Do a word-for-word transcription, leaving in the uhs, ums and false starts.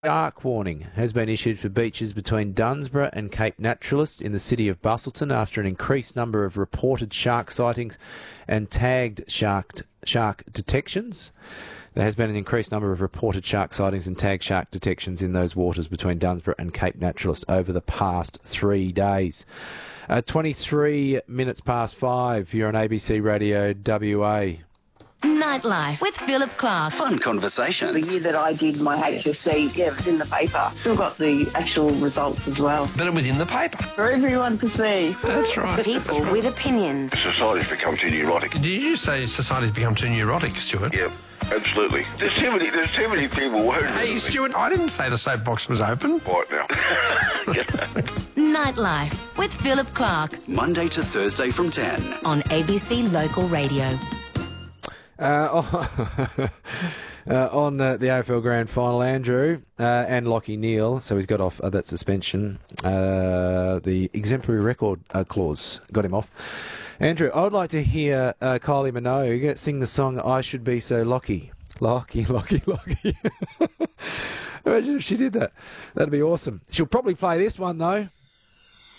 Shark warning has been issued for beaches between Dunsborough and Cape Naturalist in the city of Bustleton after an increased number of reported shark sightings and tagged shark shark detections. There has been an increased number of reported shark sightings and tagged shark detections in those waters between Dunsborough and Cape Naturalist over the past three days. Uh, twenty-three minutes past five, you're on A B C Radio W A. Nightlife with Philip Clark. Fun conversations. The year that I did my H S C, yeah, it was in the paper. Still got the actual results as well. But it was in the paper. For everyone to see. That's right. People That's right. with opinions. Society's become too neurotic. Did you say society's become too neurotic, Stuart? Yep, absolutely. There's too many, there's too many people worried. Hey, Stuart, I didn't say the soapbox was open. Right now. Nightlife with Philip Clark Monday to Thursday from ten. on A B C Local Radio. Uh, oh, uh, on uh, the A F L Grand Final, Andrew uh, and Lachie Neale, so he's got off uh, that suspension. Uh, the exemplary record uh, clause got him off. Andrew, I would like to hear uh, Kylie Minogue sing the song I Should Be So Lockie. Lockie, Lockie, Lockie. Imagine if she did that. That'd be awesome. She'll probably play this one, though.